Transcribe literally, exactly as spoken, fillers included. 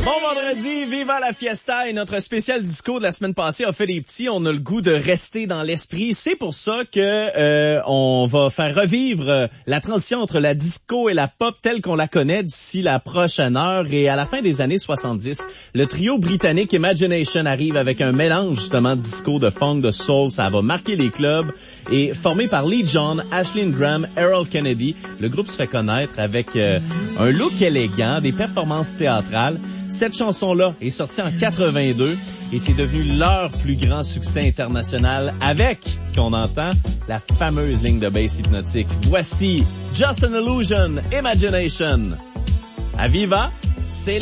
Bon vendredi, viva la fiesta, et notre spécial disco de la semaine passée a fait des petits. On a le goût de rester dans l'esprit. C'est pour ça que euh, on va faire revivre euh, la transition entre la disco et la pop telle qu'on la connaît d'ici la prochaine heure. Et à la fin des années soixante-dix, le trio britannique Imagination arrive avec un mélange justement de disco, de funk, de soul. Ça va marquer les clubs. Et formé par Lee John, Ashley Graham, Errol Kennedy, le groupe se fait connaître avec euh, un look élégant, des performances théâtrales. Cette chanson-là est sortie en quatre-vingt-deux et c'est devenu leur plus grand succès international avec, ce qu'on entend, la fameuse ligne de bass hypnotique. Voici Just an Illusion, Imagination. À Viva, c'est la